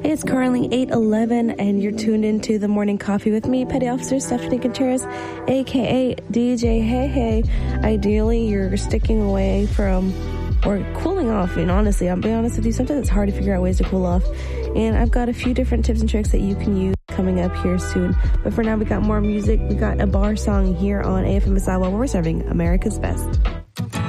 It's currently 8:11, and you're tuned into the Morning Coffee with me, Petty Officer Stephanie Gutierrez, a.k.a. DJ Hey Hey. Ideally, you're sticking away from or cooling off. And honestly, I'll be honest with you, sometimes it's hard to figure out ways to cool off. And I've got a few different tips and tricks that you can use coming up here soon. But for now, we got more music. We got a bar song here on AFMSI while we're serving America's Best.